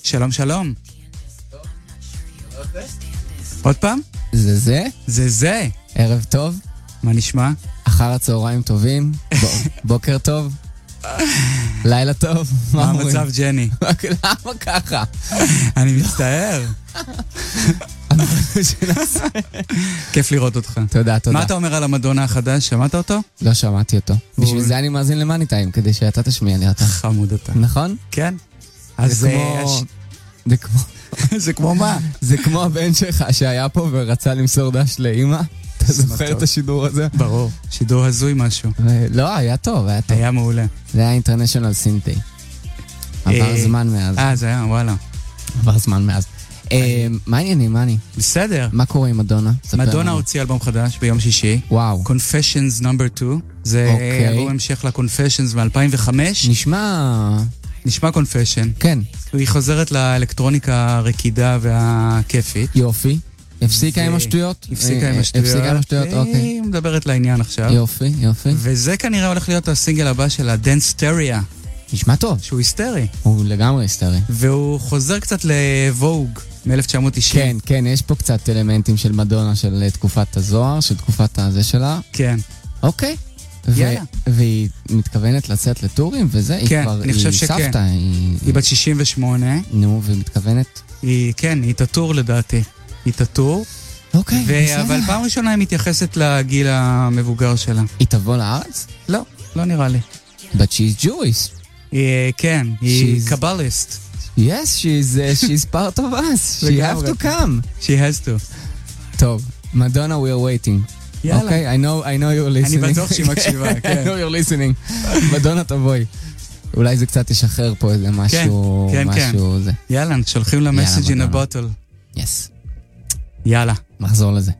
שלום, שלום. עוד פעם? זה? זה. ערב טוב. מה נשמע? אחר הצהריים טובים. בוקר טוב. לילה טוב. מה המצב, ג'ני? למה ככה? אני מצטער. כיף לראות אותך. תודה. מה אתה אומר על המדונה החדש? שמעת אותו? לא שמעתי אותו. בשביל זה אני מאזין למאני טיים, כדי שאתה תשמיע לי אותה. חמוד אתה. נכון? כן. זה כמו מה? זה כמו הבן שלך שהיה פה ורצה למסור דש לאמא. אתה זוכר את השידור הזה? ברור. שידור הזוי משהו. לא, היה טוב, היה טוב. היה מעולה. זה היה אינטרנשיונל סינטי. עבר זמן מאז. זה היה, וואלה. עבר זמן מאז. מה העניינים, מאני? בסדר. מה קורה עם מדונה? מדונה הוציא אלבום חדש ביום שישי. וואו. Confessions No. 2. זה אלבום המשך ל-Confessions מ-2005. נשמע Confession. כן. היא חוזרת לאלקטרוניקה הרקידה והכיפית. יופי. הפסיקה עם השטויות? הפסיקה עם השטויות. אוקיי. היא מדברת לעניין עכשיו. יופי. וזה כנראה הולך להיות הסינגל הבא של הדנסטריה. נשמע טוב. שהוא היסטרי. הוא לגמרי היסטרי. והוא חוזר קצת לווג מ-1990. כן, יש פה קצת אלמנטים של מדונה, של תקופת הזוהר, של תקופת הזה שלה. כן. אוקיי. יאללה. והיא מתכוונת לצאת לטורים, וזה, כן, אני חושב שכן. היא בת 68. נו, והיא מתכוונת? כן, היא תטור לדעתי. היא תטור. אוקיי, בסדר. אבל פעם ראשונה היא מתייחסת לגיל המבוגר שלה. היא תבוא לארץ? לא נראה לי. But she's Jewish. כן, היא קבליסט. Yes, she's part of us. She have to come. She has to. טוב, מדונה, we are waiting. יאללה. Okay, I know you're listening. אני בטוח שהיא מקשיבה, כן. I know you're listening. מדונה תבואי. אולי זה קצת ישחרר פה איזה משהו, כן. זה. יאללה, שולחים לה message in a bottle. Yes. יאללה. נחזור לזה.